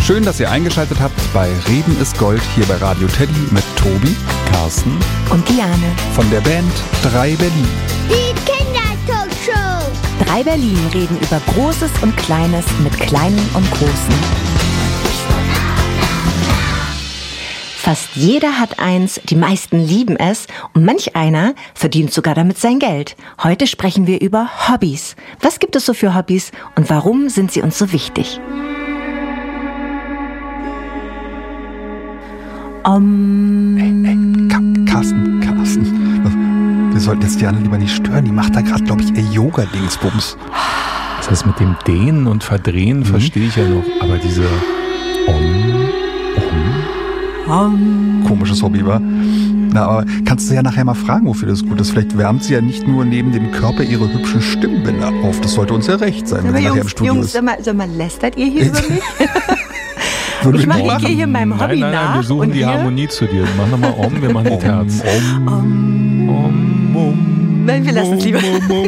Schön, dass ihr eingeschaltet habt bei Reden ist Gold hier bei Radio Teddy mit Tobi, Carsten und Diane von der Band 3 Berlin. Die Kindertalkshow. 3 Berlin reden über Großes und Kleines mit Kleinen und Großen. Fast jeder hat eins, die meisten lieben es und manch einer verdient sogar damit sein Geld. Heute sprechen wir über Hobbys. Was gibt es so für Hobbys und warum sind sie uns so wichtig? Carsten. Wir sollten jetzt Diane lieber nicht stören. Die macht da gerade, glaube ich, Yoga-Dingsbums. Das heißt, mit dem Dehnen und Verdrehen verstehe ich ja noch. Aber diese Komisches Hobby, wa? Na, aber kannst du ja nachher mal fragen, wofür das gut ist. Vielleicht wärmt sie ja nicht nur neben dem Körper ihre hübschen Stimmbänder auf. Das sollte uns ja recht sein, wenn sie nachher im Studio ist. Sag mal, lästert ihr hier über mich? Ich gehe hier meinem Hobby nach. Nein, wir suchen die Harmonie zu dir. Mach nochmal wir machen die Terz. Nein, wir lassen es lieber.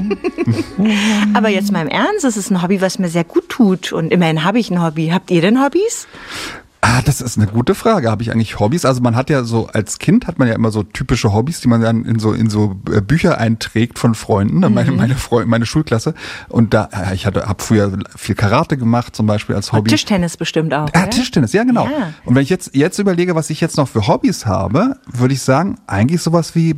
Aber jetzt mal im Ernst, es ist ein Hobby, was mir sehr gut tut. Und immerhin habe ich ein Hobby. Habt ihr denn Hobbys? Das ist eine gute Frage. Habe ich eigentlich Hobbys? Also man hat ja so, als Kind hat man ja immer so typische Hobbys, die man dann in so Bücher einträgt von Freunden, meine Schulklasse. Und da, ich habe früher viel Karate gemacht, zum Beispiel als Hobby. Tischtennis bestimmt auch. Ja, Tischtennis, ja genau. Ja. Und wenn ich jetzt überlege, was ich jetzt noch für Hobbys habe, würde ich sagen, eigentlich sowas wie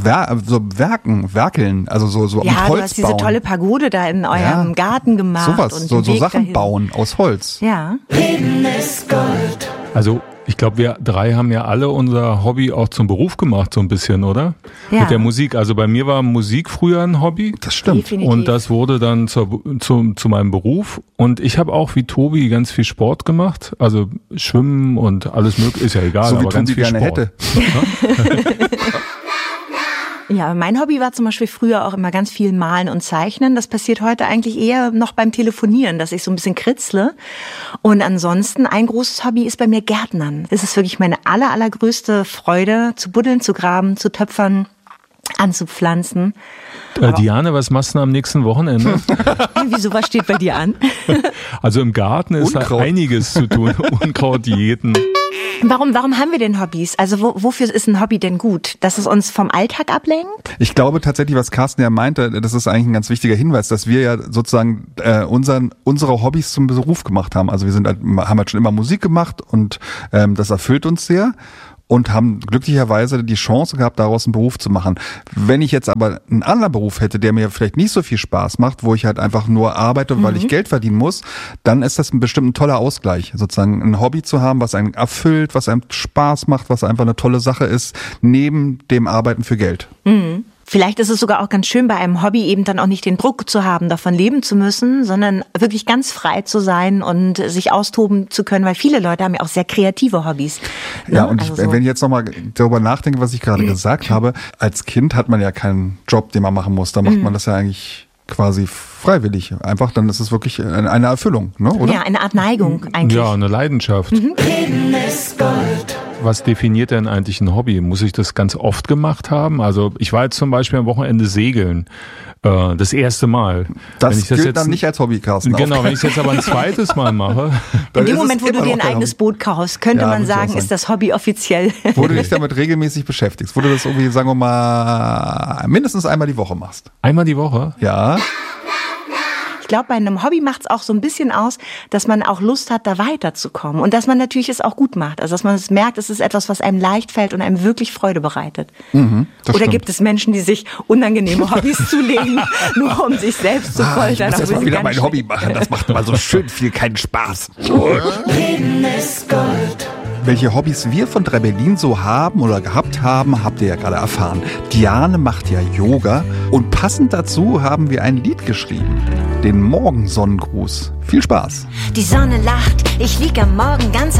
werkeln, also so mit Holz bauen. Ja, du hast diese tolle Pagode da in eurem Garten gemacht. Sowas, und so Sachen dahin bauen aus Holz. Ja. Reden ist Gold. Also ich glaube, wir 3 haben ja alle unser Hobby auch zum Beruf gemacht, so ein bisschen, oder? Ja. Mit der Musik. Also bei mir war Musik früher ein Hobby. Das stimmt. Definitiv. Und das wurde dann zu meinem Beruf. Und ich habe auch wie Tobi ganz viel Sport gemacht. Also Schwimmen und alles mögliche, ist ja egal, so wie aber Tobi ganz viel gerne Sport. Hätte. Ja, mein Hobby war zum Beispiel früher auch immer ganz viel Malen und Zeichnen. Das passiert heute eigentlich eher noch beim Telefonieren, dass ich so ein bisschen kritzle. Und ansonsten ein großes Hobby ist bei mir Gärtnern. Es ist wirklich meine allergrößte Freude, zu buddeln, zu graben, zu töpfern, anzupflanzen. Diane, was machst du denn am nächsten Wochenende? Wieso, was steht bei dir an? Also im Garten ist da einiges zu tun. Unkraut jäten. Warum haben wir denn Hobbys? Also wofür ist ein Hobby denn gut? Dass es uns vom Alltag ablenkt? Ich glaube tatsächlich, was Carsten ja meinte, das ist eigentlich ein ganz wichtiger Hinweis, dass wir ja sozusagen unsere Hobbys zum Beruf gemacht haben. Also haben halt schon immer Musik gemacht und das erfüllt uns sehr. Und haben glücklicherweise die Chance gehabt, daraus einen Beruf zu machen. Wenn ich jetzt aber einen anderen Beruf hätte, der mir vielleicht nicht so viel Spaß macht, wo ich halt einfach nur arbeite, weil ich Geld verdienen muss, dann ist das bestimmt ein toller Ausgleich, sozusagen ein Hobby zu haben, was einen erfüllt, was einem Spaß macht, was einfach eine tolle Sache ist, neben dem Arbeiten für Geld. Mhm. Vielleicht ist es sogar auch ganz schön, bei einem Hobby eben dann auch nicht den Druck zu haben, davon leben zu müssen, sondern wirklich ganz frei zu sein und sich austoben zu können, weil viele Leute haben ja auch sehr kreative Hobbys. Ja, und wenn ich jetzt nochmal darüber nachdenke, was ich gerade gesagt habe, als Kind hat man ja keinen Job, den man machen muss. Da macht man das ja eigentlich quasi freiwillig. Einfach, dann ist es wirklich eine Erfüllung, ne? Oder? Ja, eine Art Neigung eigentlich. Ja, eine Leidenschaft. Reden ist Gold. Was definiert denn eigentlich ein Hobby? Muss ich das ganz oft gemacht haben? Also ich war jetzt zum Beispiel am Wochenende segeln. Das erste Mal. Das gilt jetzt dann nicht als Hobby, Carsten. Genau, wenn ich es jetzt aber ein zweites Mal mache. In dem Moment, wo du dir ein eigenes Boot kaufst, könnte man sagen, ist das Hobby offiziell. Wo du dich damit regelmäßig beschäftigst. Wo du das irgendwie, sagen wir mal, mindestens einmal die Woche machst. Einmal die Woche? Ja. Ich glaube, bei einem Hobby macht es auch so ein bisschen aus, dass man auch Lust hat, da weiterzukommen. Und dass man natürlich es auch gut macht. Also dass man es merkt, es ist etwas, was einem leicht fällt und einem wirklich Freude bereitet. Oder stimmt. gibt es Menschen, die sich unangenehme Hobbys zulegen, nur um sich selbst zu foltern? Ich muss erst mal wieder mein Hobby machen. Das macht immer so schön viel keinen Spaß. Reden ist Gold. Welche Hobbys wir von 3 Berlin so haben oder gehabt haben, habt ihr ja gerade erfahren. Diane macht ja Yoga und passend dazu haben wir ein Lied geschrieben. Den Morgensonnengruß. Viel Spaß. Die Sonne lacht, ich lieg am Morgen ganz